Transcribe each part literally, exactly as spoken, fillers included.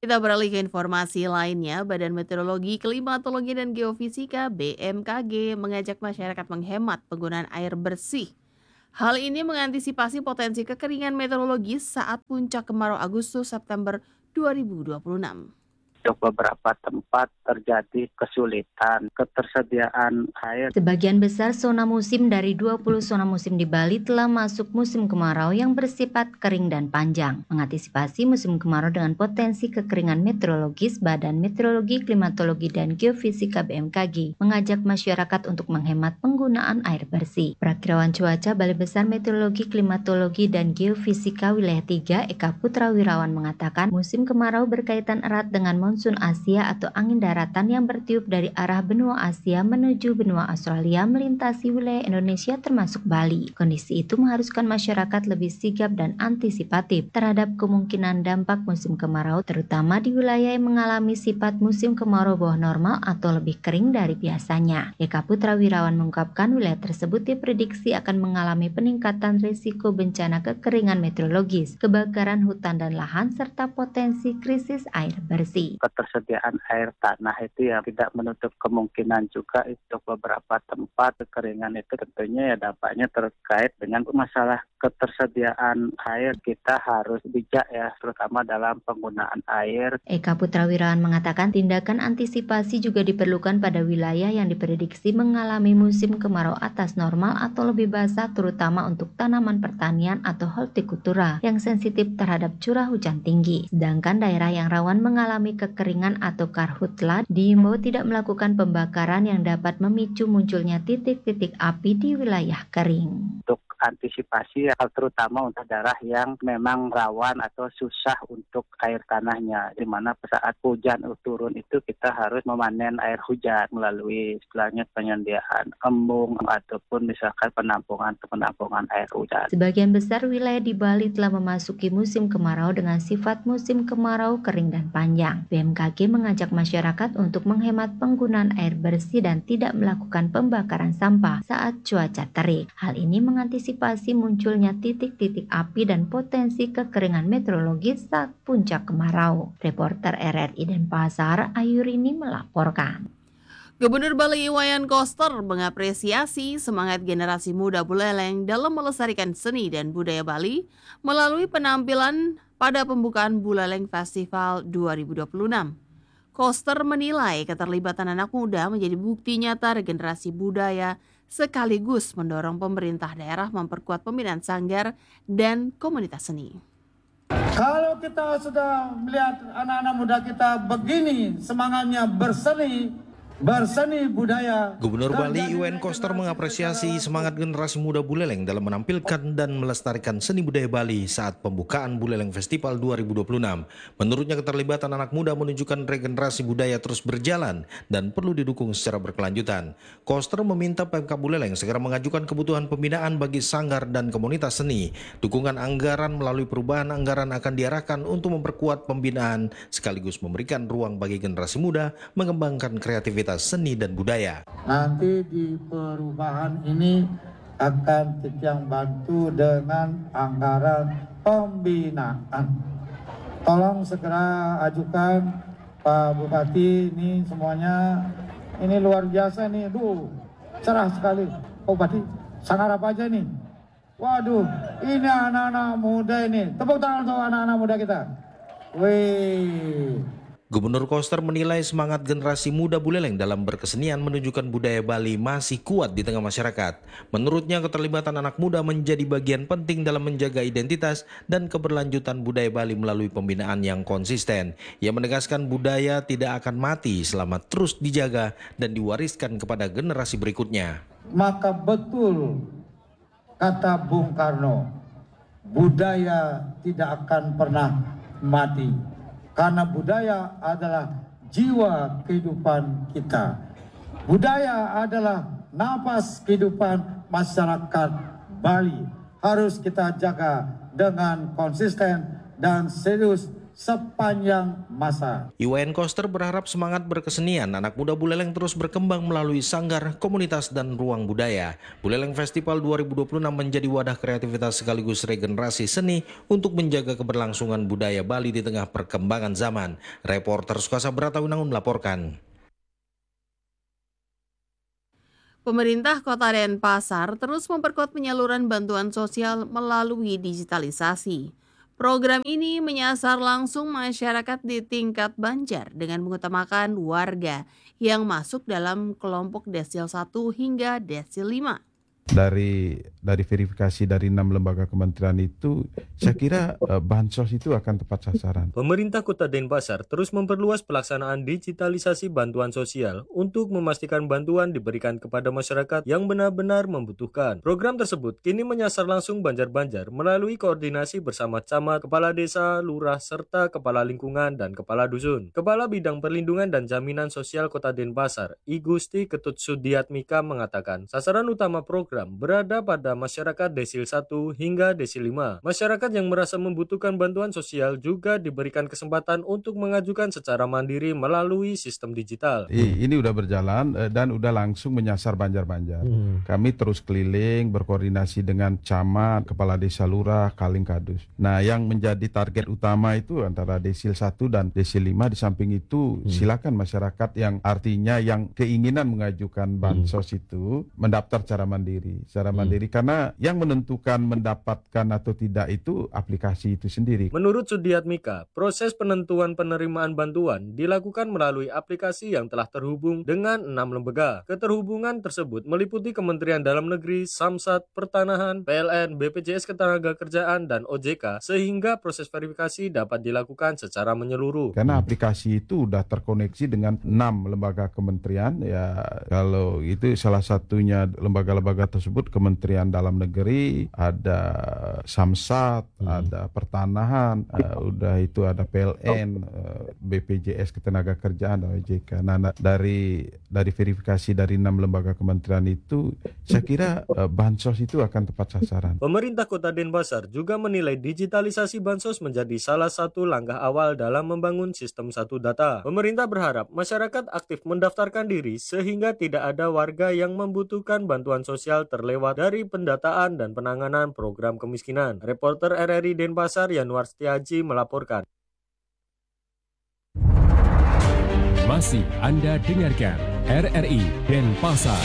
Kita beralih ke informasi lainnya, Badan Meteorologi, Klimatologi dan Geofisika B M K G mengajak masyarakat menghemat penggunaan air bersih. Hal ini mengantisipasi potensi kekeringan meteorologis saat puncak kemarau Agustus-September dua ribu dua puluh enam. Untuk beberapa tempat terjadi kesulitan ketersediaan air. Sebagian besar zona musim dari dua puluh zona musim di Bali telah masuk musim kemarau yang bersifat kering dan panjang. Mengantisipasi musim kemarau dengan potensi kekeringan meteorologis, Badan Meteorologi, Klimatologi dan Geofisika B M K G mengajak masyarakat untuk menghemat penggunaan air bersih. Perakirawan cuaca Balai Besar Meteorologi, Klimatologi dan Geofisika Wilayah tiga Eka Putra Wirawan mengatakan musim kemarau berkaitan erat dengan monsun Asia atau angin daratan yang bertiup dari arah benua Asia menuju benua Australia melintasi wilayah Indonesia termasuk Bali. Kondisi itu mengharuskan masyarakat lebih sigap dan antisipatif terhadap kemungkinan dampak musim kemarau terutama di wilayah yang mengalami sifat musim kemarau bawah normal atau lebih kering dari biasanya. Eka Putra Wirawan mengungkapkan wilayah tersebut diprediksi akan mengalami peningkatan risiko bencana kekeringan meteorologis, kebakaran hutan dan lahan serta potensi krisis air bersih. Ketersediaan air tanah itu yang tidak menutup kemungkinan juga untuk beberapa tempat kekeringan itu tentunya ya dampaknya terkait dengan masalah ketersediaan air. Kita harus bijak ya terutama dalam penggunaan air. Eka Putra Wirawan mengatakan tindakan antisipasi juga diperlukan pada wilayah yang diprediksi mengalami musim kemarau atas normal atau lebih basah terutama untuk tanaman pertanian atau hortikultura yang sensitif terhadap curah hujan tinggi. Sedangkan daerah yang rawan mengalami kekeringan atau karhutla diimbau tidak melakukan pembakaran yang dapat memicu munculnya titik-titik api di wilayah kering. Untuk antisipasi hal terutama untuk daerah yang memang rawan atau susah untuk air tanahnya, di mana saat hujan turun itu kita harus memanen air hujan melalui istilahnya penyediaan embung ataupun misalkan penampungan penampungan air hujan. Sebagian besar wilayah di Bali telah memasuki musim kemarau dengan sifat musim kemarau kering dan panjang. B M K G mengajak masyarakat untuk menghemat penggunaan air bersih dan tidak melakukan pembakaran sampah saat cuaca terik. Hal ini mengantisipasi munculnya titik-titik api dan potensi kekeringan meteorologis saat puncak kemarau. Reporter R R I Denpasar, Ayurini melaporkan. Gubernur Bali Iwayan Koster mengapresiasi semangat generasi muda Buleleng dalam melestarikan seni dan budaya Bali melalui penampilan pada pembukaan Buleleng Festival dua ribu dua puluh enam. Koster menilai keterlibatan anak muda menjadi bukti nyata regenerasi budaya sekaligus mendorong pemerintah daerah memperkuat pembinaan sanggar dan komunitas seni. Kalau kita sudah melihat anak-anak muda kita begini semangatnya berseni, berseni budaya. Gubernur Bali Iwayan Koster mengapresiasi semangat generasi muda Buleleng dalam menampilkan dan melestarikan seni budaya Bali saat pembukaan Buleleng Festival dua ribu dua puluh enam. Menurutnya keterlibatan anak muda menunjukkan regenerasi budaya terus berjalan dan perlu didukung secara berkelanjutan. Koster meminta Pemkab Buleleng segera mengajukan kebutuhan pembinaan bagi sanggar dan komunitas seni. Dukungan anggaran melalui perubahan anggaran akan diarahkan untuk memperkuat pembinaan sekaligus memberikan ruang bagi generasi muda mengembangkan kreativitas seni dan budaya. Nanti di perubahan ini akan kita bantu dengan anggaran pembinaan. Tolong segera ajukan Pak Bupati, ini semuanya ini luar biasa nih, duh cerah sekali. Pak Bupati, sanggar apa aja nih? Waduh, ini anak-anak muda ini. Tepuk tangan untuk anak-anak muda kita. Wih. Gubernur Koster menilai semangat generasi muda Buleleng dalam berkesenian menunjukkan budaya Bali masih kuat di tengah masyarakat. Menurutnya keterlibatan anak muda menjadi bagian penting dalam menjaga identitas dan keberlanjutan budaya Bali melalui pembinaan yang konsisten. Ia menegaskan budaya tidak akan mati selama terus dijaga dan diwariskan kepada generasi berikutnya. Maka betul kata Bung Karno, budaya tidak akan pernah mati. Karena budaya adalah jiwa kehidupan kita. Budaya adalah napas kehidupan masyarakat Bali. Harus kita jaga dengan konsisten dan serius sepanjang masa. Iwayan Koster berharap semangat berkesenian anak muda Buleleng terus berkembang melalui sanggar, komunitas, dan ruang budaya. Buleleng Festival dua ribu dua puluh enam menjadi wadah kreativitas sekaligus regenerasi seni untuk menjaga keberlangsungan budaya Bali di tengah perkembangan zaman. Reporter Sukasa Bratawinangun melaporkan. Pemerintah Kota Denpasar terus memperkuat penyaluran bantuan sosial melalui digitalisasi. Program ini menyasar langsung masyarakat di tingkat Banjar dengan mengutamakan warga yang masuk dalam kelompok desil satu hingga desil lima. Dari dari verifikasi dari enam lembaga kementerian itu, saya kira eh, bansos itu akan tepat sasaran. Pemerintah Kota Denpasar terus memperluas pelaksanaan digitalisasi bantuan sosial untuk memastikan bantuan diberikan kepada masyarakat yang benar-benar membutuhkan. Program tersebut kini menyasar langsung Banjar-Banjar melalui koordinasi bersama camat, kepala desa, lurah, serta kepala lingkungan dan kepala dusun. Kepala Bidang Perlindungan dan Jaminan Sosial Kota Denpasar, I Gusti Ketut Sudiatmika mengatakan, sasaran utama program berada pada masyarakat desil satu hingga desil lima. Masyarakat yang merasa membutuhkan bantuan sosial juga diberikan kesempatan untuk mengajukan secara mandiri melalui sistem digital. Ini udah berjalan dan udah langsung menyasar Banjar-Banjar. Hmm. Kami terus keliling berkoordinasi dengan camat, kepala desa, lurah, kaling kadus. Nah, yang menjadi target utama itu antara desil satu dan desil lima. Di samping itu hmm. silakan masyarakat yang artinya yang keinginan mengajukan bansos hmm. itu mendaftar secara mandiri. secara mandiri hmm. karena yang menentukan mendapatkan atau tidak itu aplikasi itu sendiri. Menurut Sudiatmika, proses penentuan penerimaan bantuan dilakukan melalui aplikasi yang telah terhubung dengan enam lembaga. Keterhubungan tersebut meliputi Kementerian Dalam Negeri, Samsat, Pertanahan, P L N, B P J S Ketenagakerjaan, dan O J K sehingga proses verifikasi dapat dilakukan secara menyeluruh. Karena aplikasi itu sudah terkoneksi dengan enam lembaga kementerian, ya kalau itu salah satunya lembaga-lembaga tersebut Kementerian Dalam Negeri, ada Samsat, hmm. ada Pertanahan, uh, udah itu ada P L N, uh, B P J S Ketenagakerjaan, dan O J K. Nah, dari dari verifikasi dari enam lembaga kementerian itu, saya kira uh, bansos itu akan tepat sasaran. Pemerintah Kota Denpasar juga menilai digitalisasi bansos menjadi salah satu langkah awal dalam membangun sistem satu data. Pemerintah berharap masyarakat aktif mendaftarkan diri sehingga tidak ada warga yang membutuhkan bantuan sosial terlewat dari pendataan dan penanganan program kemiskinan. Reporter R R I Denpasar Yanuar Setiaji melaporkan. Masih Anda dengarkan R R I Denpasar.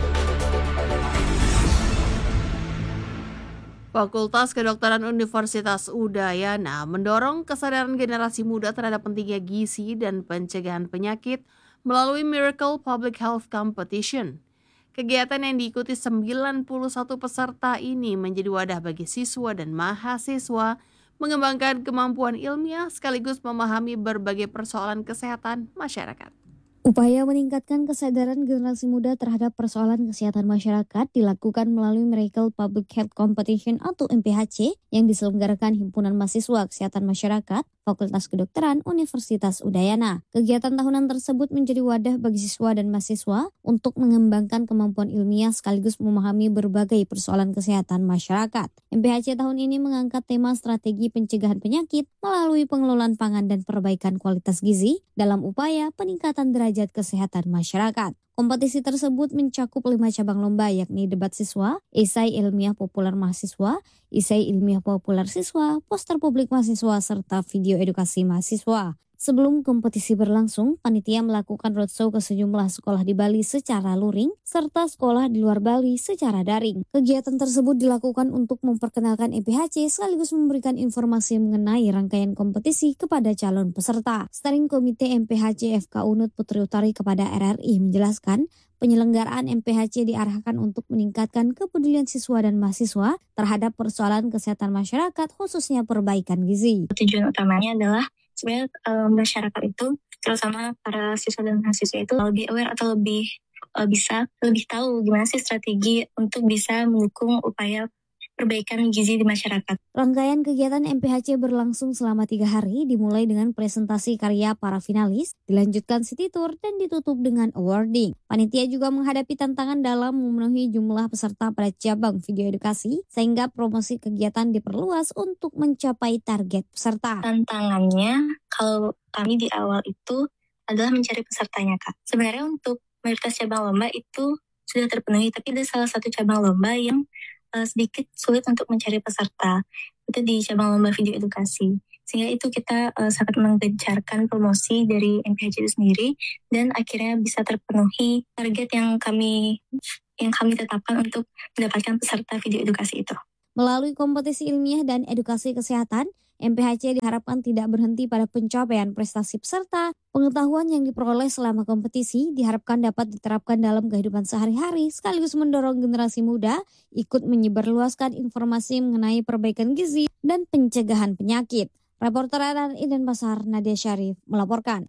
Fakultas Kedokteran Universitas Udayana mendorong kesadaran generasi muda terhadap pentingnya gizi dan pencegahan penyakit melalui Miracle Public Health Competition. Kegiatan yang diikuti sembilan puluh satu peserta ini menjadi wadah bagi siswa dan mahasiswa mengembangkan kemampuan ilmiah sekaligus memahami berbagai persoalan kesehatan masyarakat. Upaya meningkatkan kesadaran generasi muda terhadap persoalan kesehatan masyarakat dilakukan melalui Miracle Public Health Competition atau M P H C yang diselenggarakan Himpunan Mahasiswa Kesehatan Masyarakat Fakultas Kedokteran Universitas Udayana. Kegiatan tahunan tersebut menjadi wadah bagi siswa dan mahasiswa untuk mengembangkan kemampuan ilmiah sekaligus memahami berbagai persoalan kesehatan masyarakat. M P H C tahun ini mengangkat tema strategi pencegahan penyakit melalui pengelolaan pangan dan perbaikan kualitas gizi dalam upaya peningkatan derajat kesehatan masyarakat. Kompetisi tersebut mencakup lima cabang lomba yakni debat siswa, esai ilmiah populer mahasiswa, esai ilmiah populer siswa, poster publik mahasiswa, serta video edukasi mahasiswa. Sebelum kompetisi berlangsung, panitia melakukan roadshow ke sejumlah sekolah di Bali secara luring, serta sekolah di luar Bali secara daring. Kegiatan tersebut dilakukan untuk memperkenalkan M P H C sekaligus memberikan informasi mengenai rangkaian kompetisi kepada calon peserta. Steering Komite M P H C F K U N U T Putri Utari kepada R R I menjelaskan, penyelenggaraan M P H C diarahkan untuk meningkatkan kepedulian siswa dan mahasiswa terhadap persoalan kesehatan masyarakat, khususnya perbaikan gizi. Tujuan utamanya adalah sebenarnya um, masyarakat itu, terutama para siswa dan mahasiswa itu lebih aware atau lebih uh, bisa lebih tahu gimana sih strategi untuk bisa mendukung upaya perbaikan gizi di masyarakat. Rangkaian kegiatan M P H C berlangsung selama tiga hari, dimulai dengan presentasi karya para finalis, dilanjutkan city tour, dan ditutup dengan awarding. Panitia juga menghadapi tantangan dalam memenuhi jumlah peserta pada cabang video edukasi, sehingga promosi kegiatan diperluas untuk mencapai target peserta. Tantangannya, kalau kami di awal itu adalah mencari pesertanya, Kak. Sebenarnya untuk mayoritas cabang lomba itu sudah terpenuhi, tapi ada salah satu cabang lomba yang uh, sedikit sulit untuk mencari peserta. Itu di cabang lomba video edukasi. Sehingga itu kita uh, sangat menggencarkan promosi dari M P H C itu sendiri, dan akhirnya bisa terpenuhi target yang kami yang kami tetapkan untuk mendapatkan peserta video edukasi itu. Melalui kompetisi ilmiah dan edukasi kesehatan, M P H C diharapkan tidak berhenti pada pencapaian prestasi peserta. Pengetahuan yang diperoleh selama kompetisi diharapkan dapat diterapkan dalam kehidupan sehari-hari, sekaligus mendorong generasi muda ikut menyebarluaskan informasi mengenai perbaikan gizi dan pencegahan penyakit. Reporter R R I Denpasar, Nadia Syarif, melaporkan.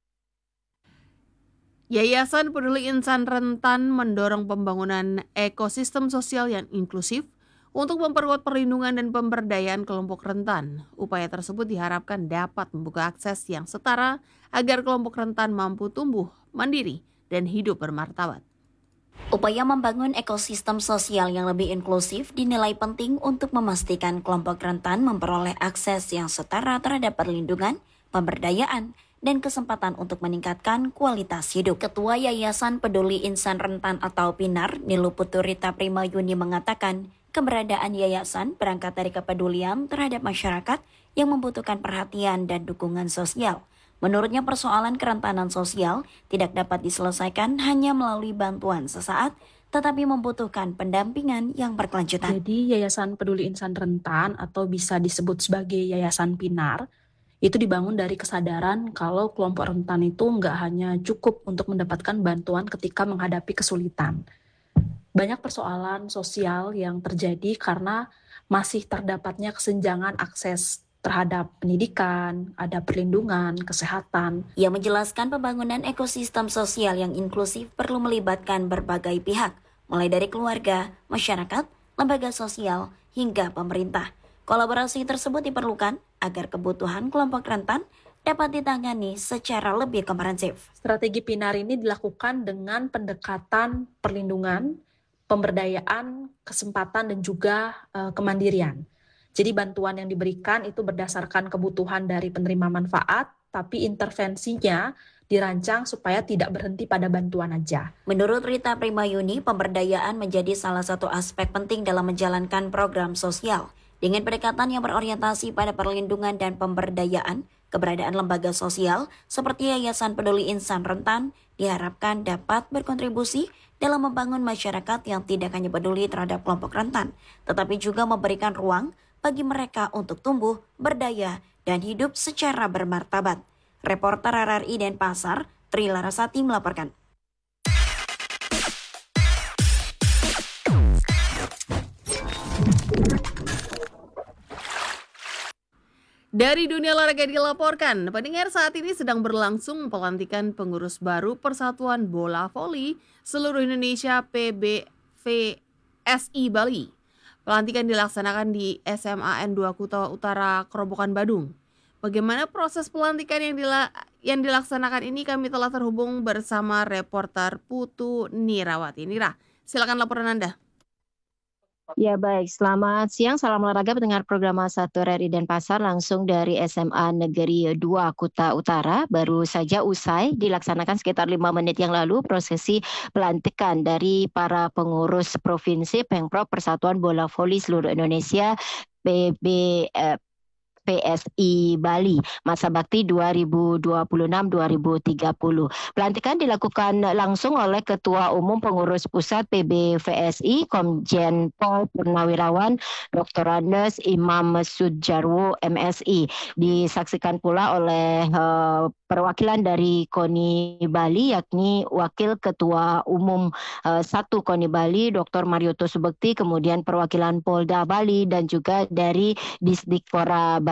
Yayasan Peduli Insan Rentan mendorong pembangunan ekosistem sosial yang inklusif untuk memperkuat perlindungan dan pemberdayaan kelompok rentan. Upaya tersebut diharapkan dapat membuka akses yang setara agar kelompok rentan mampu tumbuh, mandiri, dan hidup bermartabat. Upaya membangun ekosistem sosial yang lebih inklusif dinilai penting untuk memastikan kelompok rentan memperoleh akses yang setara terhadap perlindungan, pemberdayaan, dan kesempatan untuk meningkatkan kualitas hidup. Ketua Yayasan Peduli Insan Rentan atau Pinar, Nilu Puturita Primayuni mengatakan, keberadaan yayasan berangkat dari kepedulian terhadap masyarakat yang membutuhkan perhatian dan dukungan sosial. Menurutnya persoalan kerentanan sosial tidak dapat diselesaikan hanya melalui bantuan sesaat, tetapi membutuhkan pendampingan yang berkelanjutan. Jadi Yayasan Peduli Insan Rentan atau bisa disebut sebagai Yayasan Pinar, itu dibangun dari kesadaran kalau kelompok rentan itu nggak hanya cukup untuk mendapatkan bantuan ketika menghadapi kesulitan. Banyak persoalan sosial yang terjadi karena masih terdapatnya kesenjangan akses terhadap pendidikan, ada perlindungan, kesehatan. Ia menjelaskan pembangunan ekosistem sosial yang inklusif perlu melibatkan berbagai pihak, mulai dari keluarga, masyarakat, lembaga sosial, hingga pemerintah. Kolaborasi tersebut diperlukan agar kebutuhan kelompok rentan dapat ditangani secara lebih komprehensif. Strategi Pinar ini dilakukan dengan pendekatan perlindungan, pemberdayaan, kesempatan, dan juga uh, kemandirian. Jadi bantuan yang diberikan itu berdasarkan kebutuhan dari penerima manfaat, tapi intervensinya dirancang supaya tidak berhenti pada bantuan aja. Menurut Rita Primayuni, pemberdayaan menjadi salah satu aspek penting dalam menjalankan program sosial. Dengan pendekatan yang berorientasi pada perlindungan dan pemberdayaan, keberadaan lembaga sosial seperti Yayasan Peduli Insan Rentan diharapkan dapat berkontribusi dalam membangun masyarakat yang tidak hanya peduli terhadap kelompok rentan, tetapi juga memberikan ruang bagi mereka untuk tumbuh, berdaya, dan hidup secara bermartabat. Reporter R R I Denpasar, Tri Larasati melaporkan. Dari dunia olahraga dilaporkan, pendengar saat ini sedang berlangsung pelantikan pengurus baru Persatuan Bola Voli Seluruh Indonesia P B V S I Bali. Pelantikan dilaksanakan di S M A N dua Kuta Utara, Kerobokan, Badung. Bagaimana proses pelantikan yang, dila- yang dilaksanakan ini, kami telah terhubung bersama reporter Putu Nirawati. Nira, silakan laporan Anda. Ya baik, selamat siang, salam olahraga pendengar program satu R R I Denpasar langsung dari S M A Negeri dua Kuta Utara. Baru saja usai dilaksanakan sekitar lima menit yang lalu prosesi pelantikan dari para pengurus provinsi Pengprov Persatuan Bola Voli Seluruh Indonesia P B eh, P S I Bali masa bakti dua ribu dua puluh enam sampai dua ribu tiga puluh. Pelantikan dilakukan langsung oleh Ketua Umum Pengurus Pusat P B V S I Komjen Pol Purnawirawan Doktor Andes Imam Sudjarwo M S I. Disaksikan pula oleh uh, perwakilan dari KONI Bali yakni Wakil Ketua Umum uh, satu KONI Bali Doktor Marioto Subekti, kemudian perwakilan Polda Bali dan juga dari Disdikpora Bali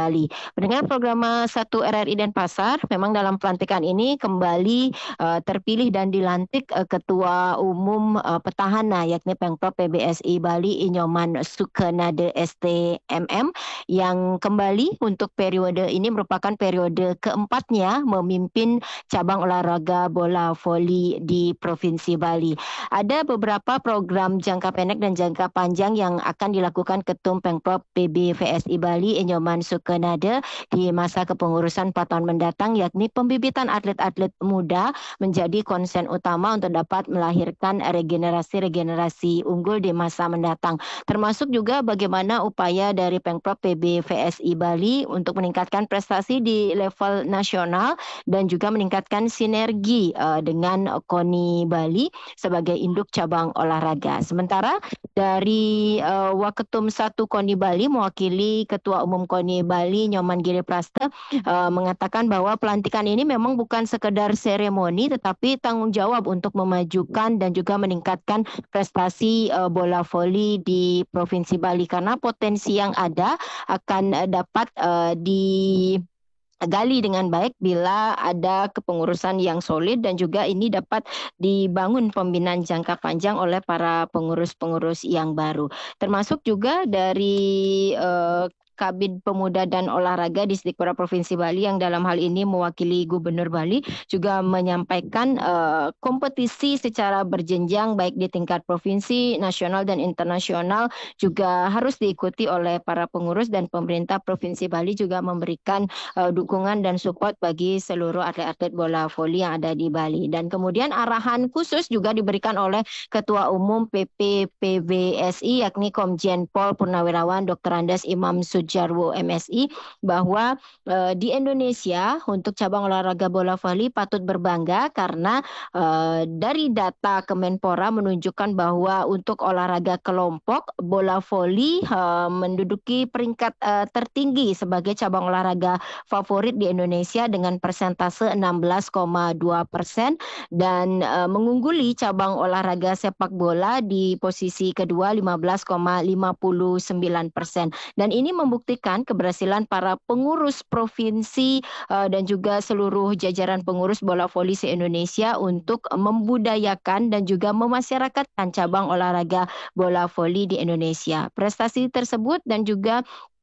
Bali. Pendengar program satu R R I Denpasar, memang dalam pelantikan ini kembali uh, terpilih dan dilantik uh, Ketua Umum uh, Petahana yakni Pemprov P B S I Bali Inyoman Sukenade S T M M yang kembali untuk periode ini merupakan periode keempatnya memimpin cabang olahraga bola voli di Provinsi Bali. Ada beberapa program jangka pendek dan jangka panjang yang akan dilakukan Ketum Pemprov P B V S I Bali Inyoman Sukenade di masa kepengurusan empat tahun mendatang, yakni pembibitan atlet-atlet muda menjadi konsen utama untuk dapat melahirkan regenerasi-regenerasi unggul di masa mendatang. Termasuk juga bagaimana upaya dari Pemprov P B V S I Bali untuk meningkatkan prestasi di level nasional dan juga meningkatkan sinergi uh, dengan KONI Bali sebagai induk cabang olahraga. Sementara dari uh, Waketum satu KONI Bali mewakili Ketua Umum KONI Bali Nyoman Giri Praste uh, mengatakan bahwa pelantikan ini memang bukan sekedar seremoni tetapi tanggung jawab untuk memajukan dan juga meningkatkan prestasi uh, bola voli di Provinsi Bali karena potensi yang ada akan uh, dapat uh, di gali dengan baik bila ada kepengurusan yang solid dan juga ini dapat dibangun pembinaan jangka panjang oleh para pengurus-pengurus yang baru. Termasuk juga dari uh, Kabid Pemuda dan Olahraga Disdikpora Provinsi Bali yang dalam hal ini mewakili Gubernur Bali juga menyampaikan uh, kompetisi secara berjenjang baik di tingkat provinsi, nasional dan internasional juga harus diikuti oleh para pengurus dan pemerintah Provinsi Bali juga memberikan uh, dukungan dan support bagi seluruh atlet-atlet bola voli yang ada di Bali. Dan kemudian arahan khusus juga diberikan oleh Ketua Umum P P P B S I yakni Komjen Pol Purnawirawan Doktor Andes Imam Sujarwo M Si bahwa uh, di Indonesia untuk cabang olahraga bola voli patut berbangga karena uh, dari data Kemenpora menunjukkan bahwa untuk olahraga kelompok bola voli uh, menduduki peringkat uh, tertinggi sebagai cabang olahraga favorit di Indonesia dengan persentase enam belas koma dua persen dan uh, mengungguli cabang olahraga sepak bola di posisi kedua lima belas koma lima puluh sembilan persen. Dan ini membuktikan keberhasilan para pengurus provinsi uh, dan juga seluruh jajaran pengurus bola voli se-Indonesia untuk membudayakan dan juga memasyarakatkan cabang olahraga bola voli di Indonesia. Prestasi tersebut dan juga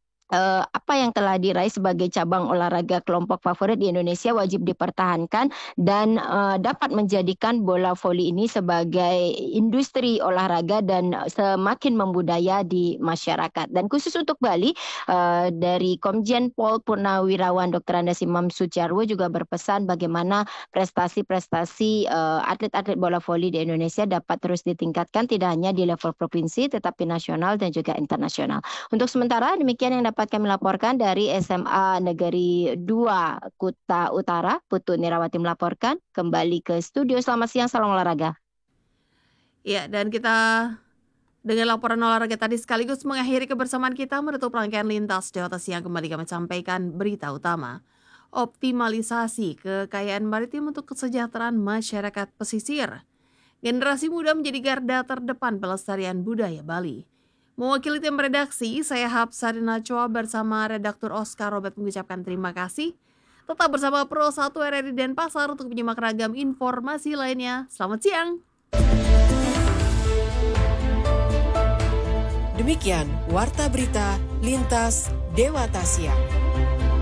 Uh, apa yang telah diraih sebagai cabang olahraga kelompok favorit di Indonesia wajib dipertahankan dan uh, dapat menjadikan bola voli ini sebagai industri olahraga dan semakin membudaya di masyarakat. Dan khusus untuk Bali, uh, dari Komjen Pol Purnawirawan Doktor Andes Imam Sujarwo juga berpesan bagaimana prestasi-prestasi uh, atlet-atlet bola voli di Indonesia dapat terus ditingkatkan tidak hanya di level provinsi tetapi nasional dan juga internasional. Untuk sementara demikian yang dapat dapat kami laporkan dari S M A Negeri dua Kuta Utara. Putu Nirawati melaporkan kembali ke studio. Selamat siang, salam olahraga. Ya, dan kita dengan laporan olahraga tadi sekaligus mengakhiri kebersamaan kita menutup rangkaian lintas Jakarta Siang. Kembali kami sampaikan berita utama. Optimalisasi kekayaan maritim untuk kesejahteraan masyarakat pesisir. Generasi muda menjadi garda terdepan pelestarian budaya Bali. Mewakili tim redaksi, saya Hapsari Najwa bersama redaktur Oscar Robert mengucapkan terima kasih. Tetap bersama Pro satu R R I Denpasar untuk menyimak ragam informasi lainnya. Selamat siang. Demikian Warta Berita Lintas Dewata Siang.